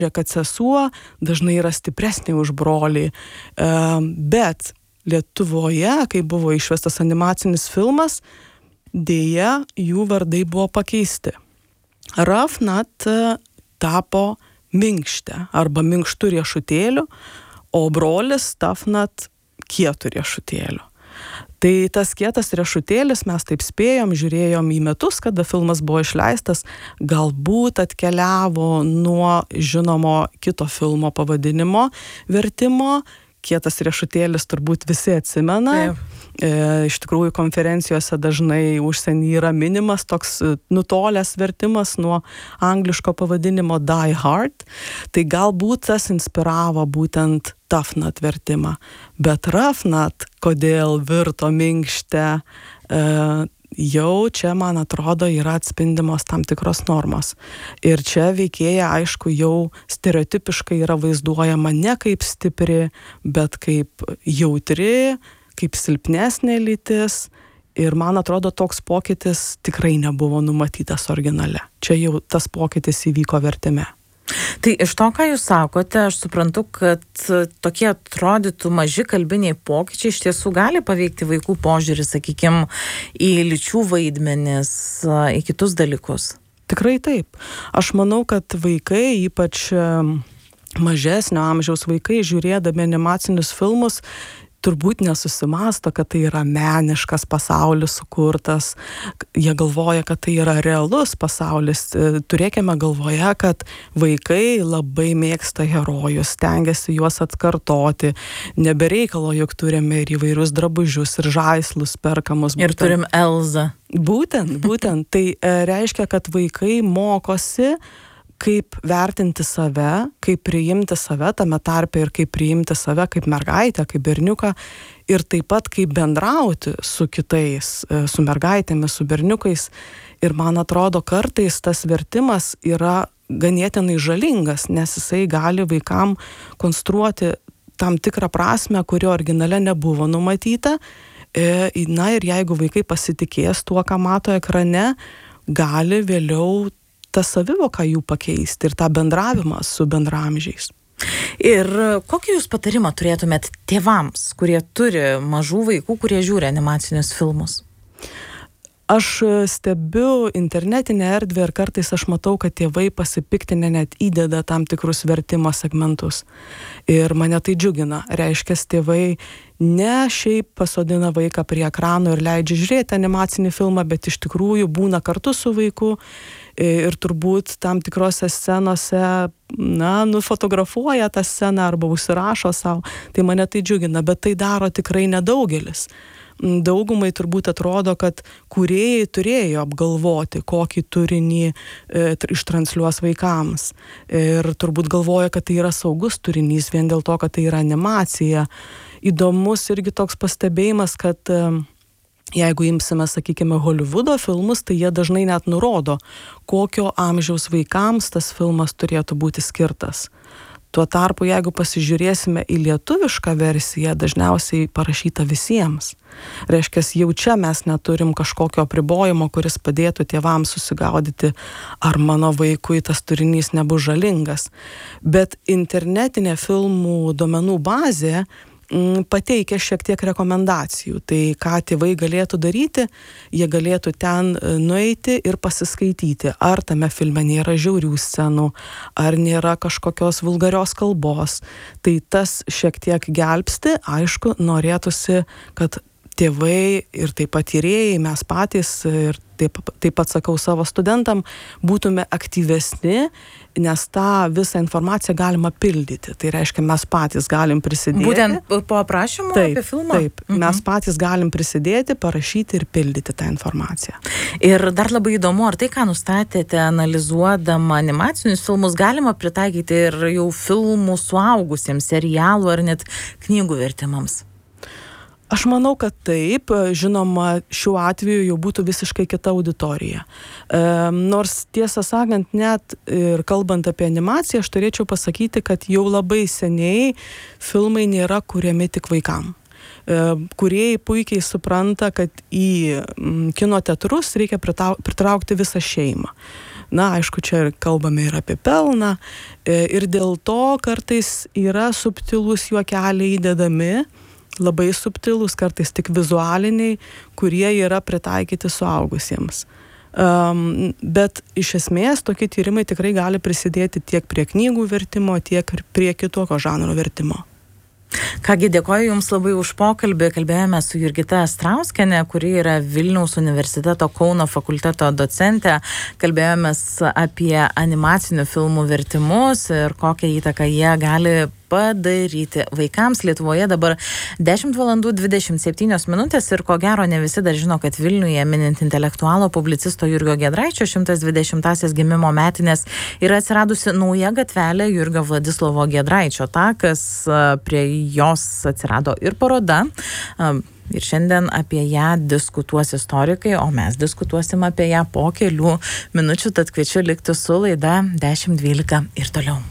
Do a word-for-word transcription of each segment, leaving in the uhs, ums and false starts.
kad sesuo dažnai yra stipresnė už brolį, bet Lietuvoje, kai buvo išvestas animacinis filmas, dėja jų vardai buvo pakeisti. Rafnat tapo minkštė arba minkštų riešutėlių, o brolis Tafnat kietų riešutėlių. Tai tas kietas riešutėlis, mes taip spėjom, žiūrėjom į metus, kada filmas buvo išleistas, galbūt atkeliavo nuo žinomo kito filmo pavadinimo vertimo. Kietas riešutėlis turbūt visi atsimena. Taip. E, iš tikrųjų konferencijose dažnai užsieny yra minimas toks nutolęs vertimas nuo angliško pavadinimo Die Hard. Tai galbūt tas inspiravo būtent Tafnat vertimą. Bet Rafnat, kodėl virto minkštę, e, jau čia, man atrodo, yra atspindimos tam tikros normos. Ir čia veikėja, aišku, jau stereotipiškai yra vaizduojama ne kaip stipri, bet kaip jautri, kaip silpnesnė lytis. Ir man atrodo, toks pokytis tikrai nebuvo numatytas originale. Čia jau tas pokytis įvyko vertime. Tai iš to, ką jūs sakote, aš suprantu, kad tokie atrodytų maži kalbiniai pokyčiai iš tiesų gali paveikti vaikų požiūrį, sakykime, į lyčių vaidmenis, į kitus dalykus. Tikrai taip. Aš manau, kad vaikai, ypač mažesnio amžiaus vaikai, žiūrėdami animacinius filmus, turbūt nesusimąsto, kad tai yra meniškas pasaulis sukurtas. Jie galvoja, kad tai yra realus pasaulis. Turėkime galvoje, kad vaikai labai mėgsta herojus, stengiasi juos atkartoti. Nebereikalo, jog turime ir įvairius drabužius, ir žaislus perkamus. Ir būtent, turim Elzą. Būtent, būtent. Tai reiškia, kad vaikai mokosi, kaip vertinti save, kaip priimti save tame tarpe ir kaip priimti save kaip mergaitę, kaip berniuką ir taip pat kaip bendrauti su kitais, su mergaitėmis, su berniukais. Ir man atrodo, kartais tas vertimas yra ganėtinai žalingas, nes jisai gali vaikam konstruoti tam tikrą prasmę, kurio originale nebuvo numatyta. Na ir jeigu vaikai pasitikės tuo, ką mato ekrane, gali vėliau tą savivoką jų pakeisti ir tą bendravimą su bendraamžiais. Ir kokį jūs patarimą turėtumėt tėvams, kurie turi mažų vaikų, kurie žiūri animacinius filmus? Aš stebiu internetinę erdvę ir kartais aš matau, kad tėvai pasipiktinę net įdeda tam tikrus vertimo segmentus. Ir mane tai džiugina. Reiškia, tėvai ne šiaip pasodina vaiką prie ekrano ir leidžia žiūrėti animacinį filmą, bet iš tikrųjų būna kartu su vaiku ir turbūt tam tikrose scenose, na, nufotografuoja tą sceną arba užsirašo savo. Tai mane tai džiugina, bet tai daro tikrai nedaugelis. Daugumai turbūt atrodo, kad kūrėjai turėjo apgalvoti, kokį turinį e, ištransliuos vaikams. Ir turbūt galvoja, kad tai yra saugus turinys vien dėl to, kad tai yra animacija. Įdomus irgi toks pastebėjimas, kad e, jeigu imsime, sakykime, Holivudo filmus, tai jie dažnai net nurodo, kokio amžiaus vaikams tas filmas turėtų būti skirtas. Tuo tarpu, jeigu pasižiūrėsime į lietuvišką versiją, dažniausiai parašyta visiems. Reiškia, jau čia mes neturim kažkokio apribojimo, kuris padėtų tėvams susigaudyti, ar mano vaikui tas turinys nebus žalingas. Bet internetinė filmų duomenų bazė pateikia šiek tiek rekomendacijų. Tai ką tėvai galėtų daryti, jie galėtų ten nueiti ir pasiskaityti, ar tame filme nėra žiaurių scenų, ar nėra kažkokios vulgarios kalbos. Tai tas šiek tiek gelbsti, aišku, norėtųsi, kad tėvai ir taip pat tyrėjai, mes patys, ir taip, taip pat sakau savo studentam, būtume aktyvesni, nes tą visą informaciją galima pildyti. Tai reiškia, mes patys galim prisidėti. Būtent po aprašymu apie filmą? Taip, mhm. Mes patys galim prisidėti, parašyti ir pildyti tą informaciją. Ir dar labai įdomu, ar tai, ką nustatėte analizuodama animacinius filmus, galima pritaikyti ir jau filmų suaugusiems, serialų ar net knygų vertimams? Aš manau, kad taip, žinoma, šiuo atveju jau būtų visiškai kita auditorija. E, nors tiesą sakant, net ir kalbant apie animaciją, aš turėčiau pasakyti, kad jau labai seniai filmai nėra kuriami tik vaikam. E, kūrėjai puikiai supranta, kad į kino teatrus reikia pritraukti visą šeimą. Na, aišku, čia kalbame ir apie pelną. Ir dėl to kartais yra subtilūs juokeliai įdedami, labai subtilūs, kartais tik vizualiniai, kurie yra pritaikyti suaugusiems. Um, bet iš esmės tokie tyrimai tikrai gali prisidėti tiek prie knygų vertimo, tiek ir prie kitokio žanro vertimo. Kągi, dėkoju Jums labai už pokalbį. Kalbėjome su Jurgita Strauskienė, kuri yra Vilniaus universiteto Kauno fakulteto docentė. Kalbėjomės apie animacinių filmų vertimus ir kokią įtaką jie gali padaryti vaikams. Lietuvoje dabar dešimt valandų dvidešimt septynios minutės ir ko gero ne visi dar žino, kad Vilniuje minint intelektualo publicisto Jurgio Giedraičio šimtas dvidešimtąsias gimimo metinės yra atsiradusi nauja gatvelė Jurgio Vladislovo Giedraičio takas. Prie jos atsirado ir paroda. Ir šiandien apie ją diskutuos istorikai, o mes diskutuosim apie ją po kelių minučių, tad kviečiu likti su laida dešimt dvylika ir toliau.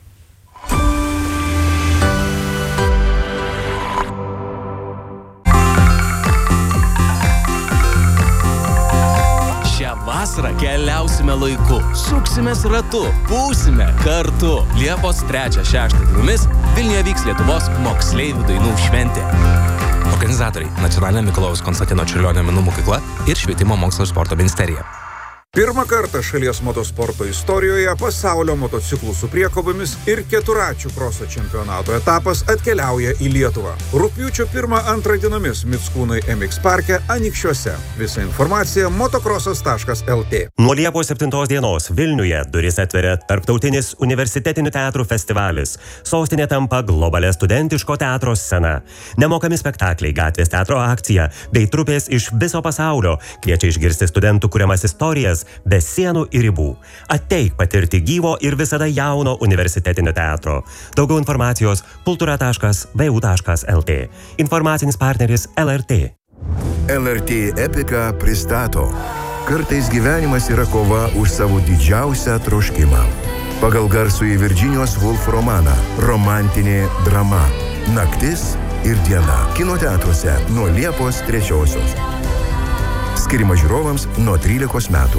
Vasarą keliausime laiku, suksimės ratu, būsime kartu. Liepos trečią šeštą dienomis Vilniuje vyks Lietuvos moksleivių dainų šventė. Organizatoriai – Nacionalinė Mikalojaus Konstantino Čiurlionio menų mokykla ir Švietimo mokslo ir sporto ministerija. Pirmą kartą šalies motosporto istorijoje pasaulio motociklų su priekabomis ir keturačių kroso čempionato etapas atkeliauja į Lietuvą. Rugpjūčio pirmą antrą dienomis Mickūnai M X parke Anykščiuose. Visa informacija motokrosas taškas el tė. Nuo Liepos septintos dienos Vilniuje duris atveria tarptautinis universitetinių teatrų festivalis. Sostinė tampa globalia studentiško teatro scena. Nemokami spektakliai, gatvės teatro akcija bei trupės iš viso pasaulio kviečia išgirsti studentų kuriamas istorijas be sienų ir ribų. Ateik patirti gyvo ir visada jauno universitetinio teatro. Daugiau informacijos kultūra taškas v u taškas el tė. Informacinis partneris el er tė. el er tė Epika pristato. Kartais gyvenimas yra kova už savo didžiausią troškimą. Pagal garsųjį Virginijos Woolf romaną romantinė drama Naktis ir diena. Kino teatruose nuo Liepos trečiosios. Skiriama žiūrovams nuo trylikos metų.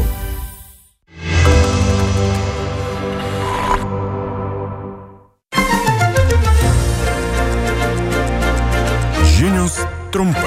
Žinios trumpai.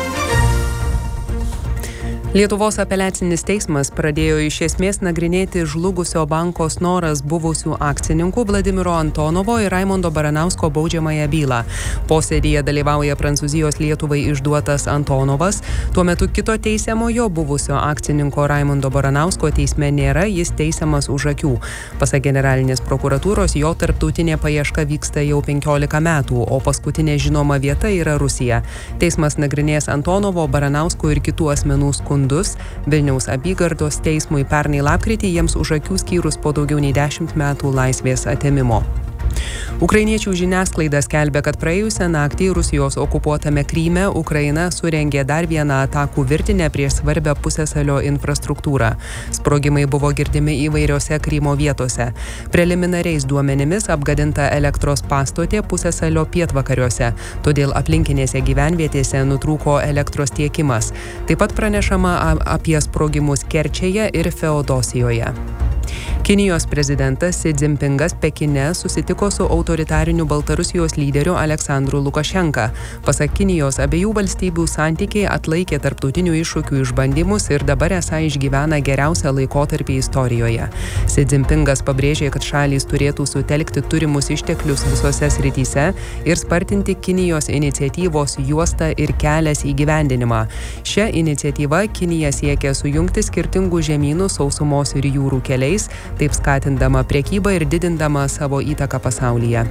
Lietuvos apeliacinis teismas pradėjo iš esmės nagrinėti žlugusio banko Snoras buvusių akcininkų Vladimiro Antonovo ir Raimundo Baranausko baudžiamąją bylą. Posėdyje dalyvauja Prancūzijos Lietuvai išduotas Antonovas. Tuo metu kito teisiamojo buvusio akcininko Raimundo Baranausko teisme nėra, jis teisiamas už akių. Pasak generalinės prokuratūros, jo tarptautinė paieška vyksta jau penkiolika metų, o paskutinė žinoma vieta yra Rusija. Teismas nagrinės Antonovo, Baranausko ir kitų asmenų skundus. Vilniaus apygardos teismui pernai lapkritį jiems už akių skyrus po daugiau nei dešimt metų laisvės atėmimo. Ukrainiečių žiniasklaida skelbia, kad praėjusią naktį Rusijos okupuotame Kryme Ukraina surengė dar vieną atakų virtinę prieš svarbią pusiasalio infrastruktūrą. Sprogimai buvo girdimi įvairiose Krymo vietose. Preliminariais duomenimis apgadinta elektros pastotė pusiasalio pietvakariuose, todėl aplinkinėse gyvenvietėse nutrūko elektros tiekimas. Taip pat pranešama apie sprogimus Kerčėje ir Feodosijoje. Kinijos prezidentas Xi Jinpingas Pekine susitiko su autoritariniu Baltarusijos lyderiu Aleksandru Lukašenka. Pasak Kinijos, abiejų valstybių santykiai atlaikė tarptautinių iššūkių išbandymus ir dabar esą išgyvena geriausią laikotarpį istorijoje. Xi Jinpingas pabrėžė, kad šalys turėtų sutelkti turimus išteklius visose srityse ir spartinti Kinijos iniciatyvos juostą ir kelias įgyvendinimą. Šia iniciatyva Kinija siekia sujungti skirtingų žemynų sausumos ir jūrų keliais, taip skatindama prekybą ir didindama savo įtaką pasaulyje.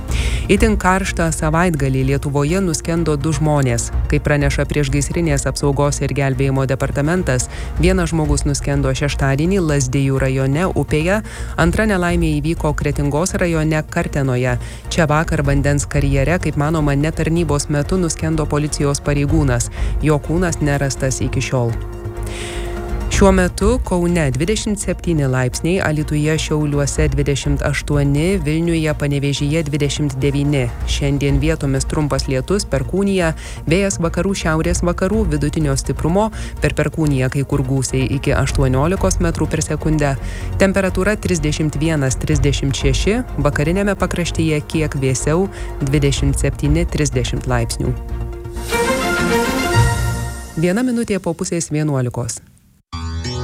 Itin karštą savaitgalį Lietuvoje nuskendo du žmonės. Kaip praneša priešgaisrinės apsaugos ir gelbėjimo departamentas, vienas žmogus nuskendo šeštadienį Lazdijų rajone upėje, antra nelaimė įvyko Kretingos rajone Kartenoje. Čia vakar vandens karjere, kaip manoma, netarnybos metu nuskendo policijos pareigūnas. Jo kūnas nerastas iki šiol. Šiuo metu Kaune dvidešimt septyni laipsniai, Alytuje, Šiauliuose dvidešimt aštuoni, Vilniuje, Panevėžyje dvidešimt devyni. Šiandien vietomis trumpas lietus, perkūnija, vėjas vakarų šiaurės vakarų vidutinio stiprumo, per perkūniją kai kur gūsiai iki aštuoniolikos metrų per sekundę. Temperatūra trisdešimt vienas trisdešimt šeši, vakarinėme pakraštyje kiek vėsiau dvidešimt septyni trisdešimt laipsnių. Viena minutė po pusės vienuolikos.